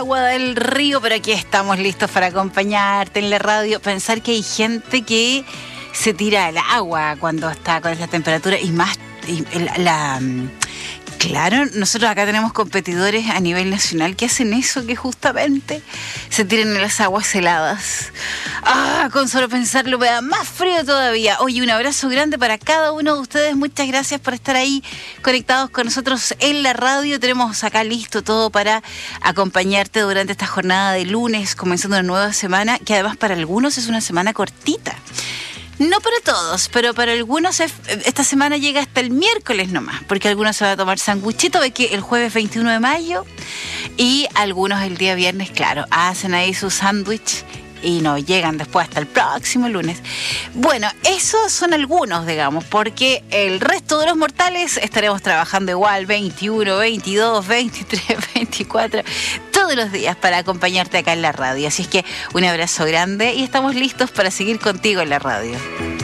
Agua del río, pero aquí estamos listos para acompañarte en la radio. Pensar que hay gente que se tira al agua cuando está con esa temperatura y más claro, nosotros acá tenemos competidores a nivel nacional que hacen eso, que justamente se tiran en las aguas heladas. Con solo pensarlo me da más frío todavía. Oye, un abrazo grande para cada uno de ustedes. Muchas gracias por estar ahí conectados con nosotros en la radio. Tenemos acá listo todo para acompañarte durante esta jornada de lunes, comenzando una nueva semana, que además para algunos es una semana cortita. No para todos, pero para algunos esta semana llega hasta el miércoles nomás, porque algunos se van a tomar sanguchito, ve que el jueves 21 de mayo y algunos el día viernes, claro, hacen ahí su sándwich y no llegan después hasta el próximo lunes. Bueno, esos son algunos, digamos, porque el resto de los mortales estaremos trabajando igual 21, 22, 23, 24, todos los días para acompañarte acá en la radio. Así es que un abrazo grande y estamos listos para seguir contigo en la radio.